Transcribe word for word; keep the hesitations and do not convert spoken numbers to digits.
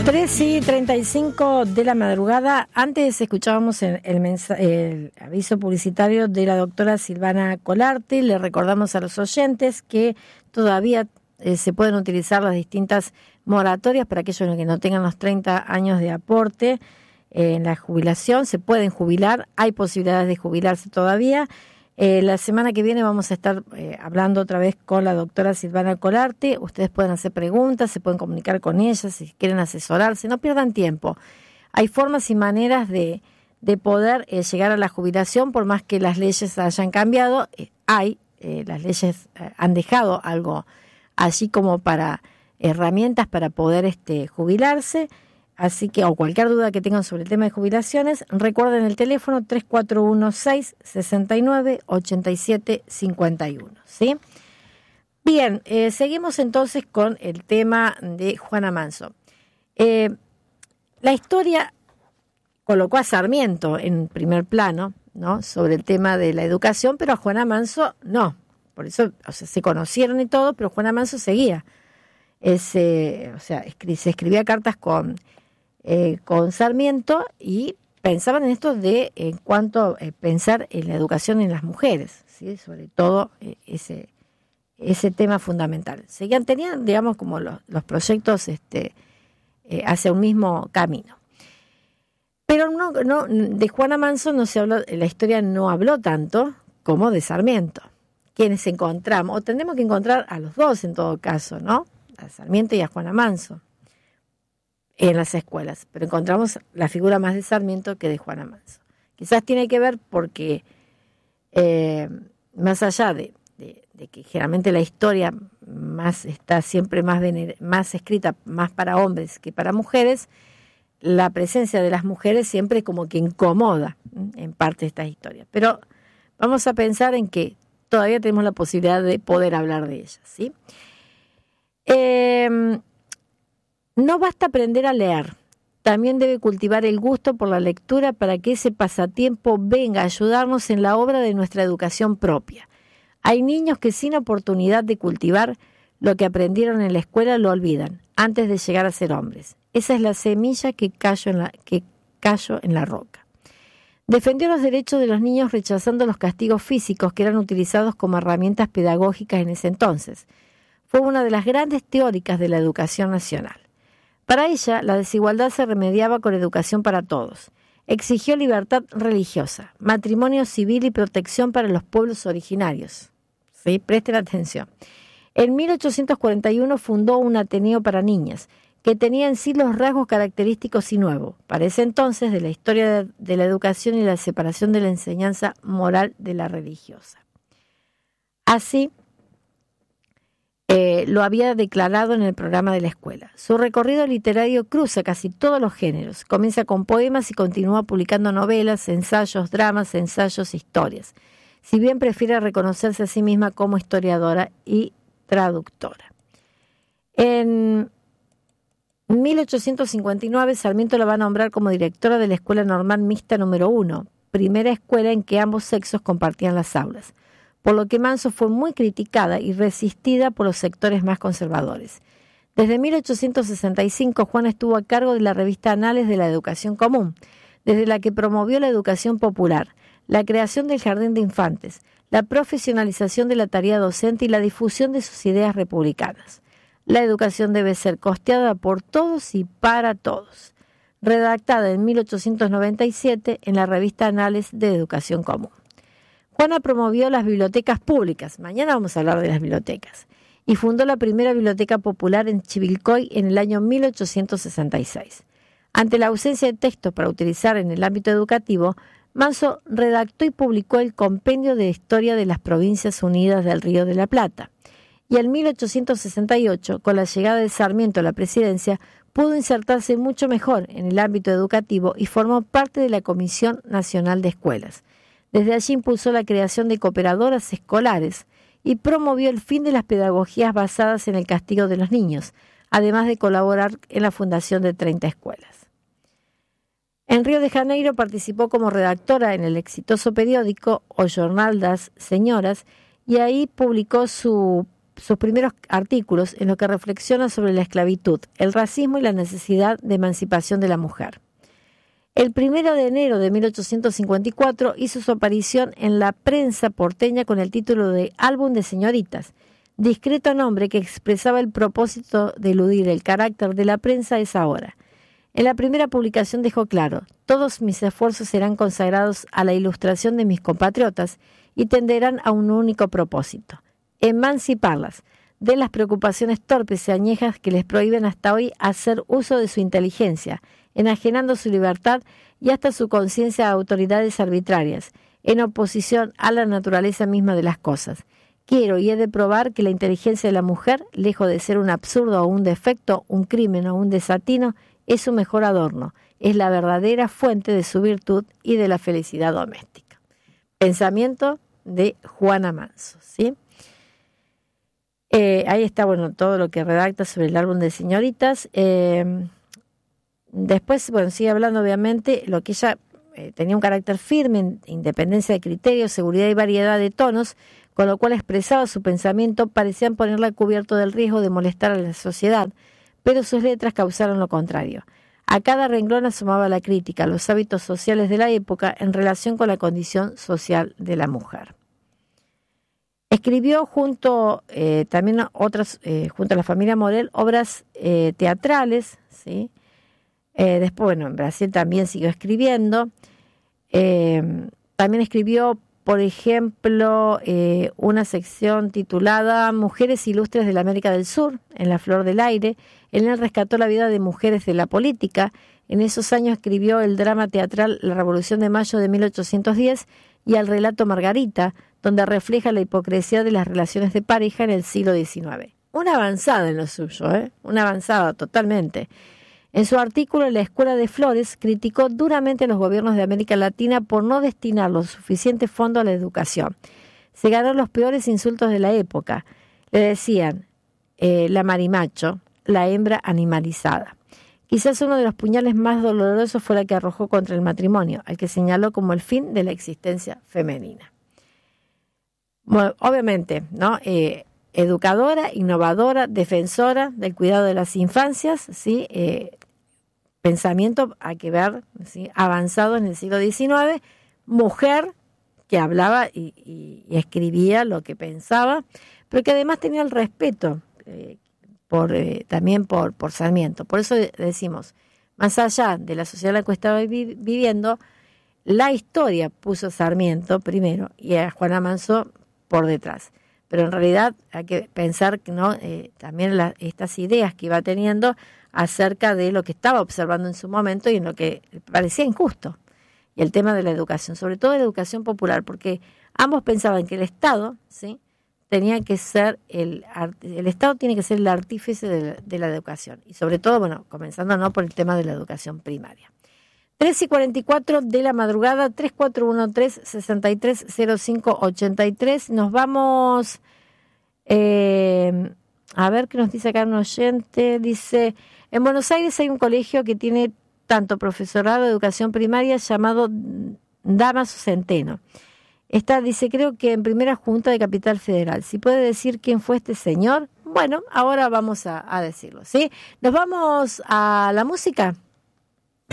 tres y treinta y cinco de la madrugada. Antes escuchábamos el, el, mensa- el aviso publicitario de la doctora Silvana Colarte. Le recordamos a los oyentes que todavía eh, se pueden utilizar las distintas moratorias para aquellos que no tengan los treinta años de aporte eh, en la jubilación. Se pueden jubilar, hay posibilidades de jubilarse todavía. Eh, la semana que viene vamos a estar eh, hablando otra vez con la doctora Silvana Colarte. Ustedes pueden hacer preguntas, se pueden comunicar con ella si quieren asesorarse. No pierdan tiempo. Hay formas y maneras de, de poder eh, llegar a la jubilación, por más que las leyes hayan cambiado. Eh, hay, eh, las leyes eh, han dejado algo así como para herramientas para poder este, jubilarse. Así que, o cualquier duda que tengan sobre el tema de jubilaciones, recuerden el teléfono tres cuatro uno seis, seis nueve, ocho siete cinco uno, ¿sí? Bien, eh, seguimos entonces con el tema de Juana Manso. Eh, la historia colocó a Sarmiento en primer plano, ¿no?, sobre el tema de la educación, pero a Juana Manso no. Por eso, o sea, se conocieron y todo, pero Juana Manso seguía. Ese, o sea, escri- se escribía cartas con... Eh, con Sarmiento y pensaban en esto de en cuanto a eh, pensar en la educación en las mujeres, ¿sí? Sobre todo eh, ese ese tema fundamental. Seguían, tenían, digamos, como los, los proyectos este, eh, hacia un mismo camino. Pero no, no, de Juana Manso no se habló, la historia no habló tanto como de Sarmiento, quienes encontramos, o tendremos que encontrar a los dos en todo caso, ¿no? A Sarmiento y a Juana Manso en las escuelas, pero encontramos la figura más de Sarmiento que de Juana Manso. Quizás tiene que ver porque, eh, más allá de, de, de que generalmente la historia más está siempre más, vener, más escrita más para hombres que para mujeres, la presencia de las mujeres siempre como que incomoda en parte esta historia. Pero vamos a pensar en que todavía tenemos la posibilidad de poder hablar de ellas, ¿sí? Eh, No basta aprender a leer, también debe cultivar el gusto por la lectura para que ese pasatiempo venga a ayudarnos en la obra de nuestra educación propia. Hay niños que sin oportunidad de cultivar lo que aprendieron en la escuela lo olvidan antes de llegar a ser hombres. Esa es la semilla que cayó en la, que cayó en la roca. Defendió los derechos de los niños rechazando los castigos físicos que eran utilizados como herramientas pedagógicas en ese entonces. Fue una de las grandes teóricas de la educación nacional. Para ella, la desigualdad se remediaba con educación para todos. Exigió libertad religiosa, matrimonio civil y protección para los pueblos originarios. ¿Sí? Presten atención. En mil ochocientos cuarenta y uno fundó un Ateneo para niñas, que tenía en sí los rasgos característicos y nuevos, para ese entonces, de la historia de la educación y la separación de la enseñanza moral de la religiosa. Así, Eh, lo había declarado en el programa de la escuela. Su recorrido literario cruza casi todos los géneros. Comienza con poemas y continúa publicando novelas, ensayos, dramas, ensayos, historias. Si bien prefiere reconocerse a sí misma como historiadora y traductora. En mil ochocientos cincuenta y nueve, Sarmiento la va a nombrar como directora de la Escuela Normal Mixta número uno, primera escuela en que ambos sexos compartían las aulas, por lo que Manso fue muy criticada y resistida por los sectores más conservadores. Desde mil ochocientos sesenta y cinco, Juana estuvo a cargo de la revista Anales de la Educación Común, desde la que promovió la educación popular, la creación del jardín de infantes, la profesionalización de la tarea docente y la difusión de sus ideas republicanas. La educación debe ser costeada por todos y para todos. Redactada en mil ochocientos noventa y siete en la revista Anales de Educación Común. Juana promovió las bibliotecas públicas, mañana vamos a hablar de las bibliotecas, y fundó la primera biblioteca popular en Chivilcoy en el año mil ochocientos sesenta y seis. Ante la ausencia de textos para utilizar en el ámbito educativo, Manso redactó y publicó el Compendio de Historia de las Provincias Unidas del Río de la Plata, y en mil ochocientos sesenta y ocho, con la llegada de Sarmiento a la presidencia, pudo insertarse mucho mejor en el ámbito educativo y formó parte de la Comisión Nacional de Escuelas. Desde allí impulsó la creación de cooperadoras escolares y promovió el fin de las pedagogías basadas en el castigo de los niños, además de colaborar en la fundación de treinta escuelas. En Río de Janeiro participó como redactora en el exitoso periódico O Jornal das Señoras y ahí publicó su sus primeros artículos en los que reflexiona sobre la esclavitud, el racismo y la necesidad de emancipación de la mujer. El primero de enero de mil ochocientos cincuenta y cuatro hizo su aparición en la prensa porteña con el título de Álbum de Señoritas, discreto nombre que expresaba el propósito de eludir el carácter de la prensa a esa hora. En la primera publicación dejó claro: todos mis esfuerzos serán consagrados a la ilustración de mis compatriotas y tenderán a un único propósito: emanciparlas de las preocupaciones torpes y añejas que les prohíben hasta hoy hacer uso de su inteligencia, enajenando su libertad y hasta su conciencia a autoridades arbitrarias, en oposición a la naturaleza misma de las cosas. Quiero y he de probar que la inteligencia de la mujer, lejos de ser un absurdo o un defecto, un crimen o un desatino, es su mejor adorno, es la verdadera fuente de su virtud y de la felicidad doméstica. Pensamiento de Juana Manso, ¿sí? Eh, ahí está, bueno, todo lo que redacta sobre el álbum de señoritas. Eh, después, bueno, sigue hablando obviamente lo que ella eh, tenía un carácter firme, independencia de criterios, seguridad y variedad de tonos, con lo cual expresaba su pensamiento, parecían ponerla a cubierto del riesgo de molestar a la sociedad, pero sus letras causaron lo contrario. A cada renglón asomaba la crítica a los hábitos sociales de la época en relación con la condición social de la mujer. Escribió junto eh, también otras, eh, junto a la familia Morel, obras eh, teatrales, ¿sí? Eh, después, bueno, en Brasil también siguió escribiendo. Eh, también escribió, por ejemplo, eh, una sección titulada Mujeres Ilustres de la América del Sur, en La Flor del Aire. En él rescató la vida de mujeres de la política. En esos años escribió el drama teatral La Revolución de Mayo de mil ochocientos diez y el relato Margarita, donde refleja la hipocresía de las relaciones de pareja en el siglo diecinueve. Una avanzada en lo suyo, ¿eh? Una avanzada totalmente. En su artículo La Escuela de Flores, criticó duramente a los gobiernos de América Latina por no destinar los suficientes fondos a la educación. Se ganó los peores insultos de la época. Le decían eh, la marimacho, la hembra animalizada. Quizás uno de los puñales más dolorosos fue la que arrojó contra el matrimonio, al que señaló como el fin de la existencia femenina. Bueno, obviamente, ¿no? Eh, educadora, innovadora, defensora del cuidado de las infancias, ¿sí? Eh, pensamiento, hay que ver, ¿sí? Avanzado en el siglo diecinueve, mujer que hablaba y, y, y escribía lo que pensaba, pero que además tenía el respeto eh, por eh, también por, por Sarmiento. Por eso decimos, más allá de la sociedad en la que estaba vi- viviendo, la historia puso a Sarmiento primero y a Juana Manso por detrás. Pero en realidad hay que pensar que no eh, también la, estas ideas que iba teniendo acerca de lo que estaba observando en su momento y en lo que parecía injusto. Y el tema de la educación, sobre todo la educación popular, porque ambos pensaban que el Estado, ¿sí?, tenía que ser el el Estado tiene que ser el artífice de, de la educación. Y sobre todo, bueno, comenzando no por el tema de la educación primaria. tres y cuarenta y cuatro de la madrugada, tres cuatro uno tres, seis tres cero cinco ocho tres. Nos vamos, eh, a ver qué nos dice acá un oyente. Dice, en Buenos Aires hay un colegio que tiene tanto profesorado de educación primaria llamado Damaso Centeno. Está, dice, creo que en primera junta de Capital Federal. Si puede decir quién fue este señor, bueno, ahora vamos a, a decirlo, ¿sí? Nos vamos a la música.